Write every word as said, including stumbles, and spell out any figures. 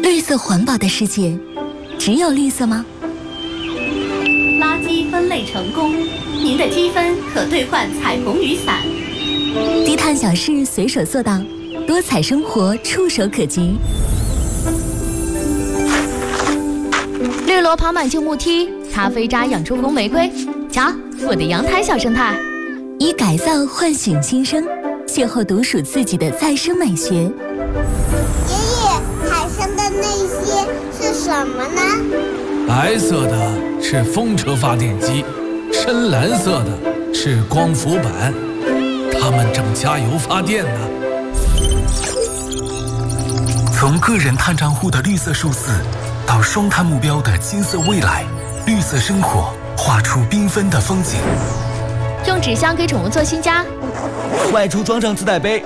绿色环保的世界，只有绿色吗？ 垃圾分类成功，您的积分可兑换彩虹雨伞。 低碳小事随手做到，多彩生活触手可及。 绿萝爬满旧木梯，咖啡渣养出红玫瑰。瞧，我的阳台小生态。 以改造唤醒新生，邂逅独属自己的再生美学。 爷爷，海上的那些是什么呢？ 白色的是风车发电机，深蓝色的是光伏板，它们正加油发电呢。 从个人碳账户的绿色数字，到双碳目标的金色未来，绿色生活画出缤纷的风景。 用纸箱给宠物做新家， 外出装上自带杯。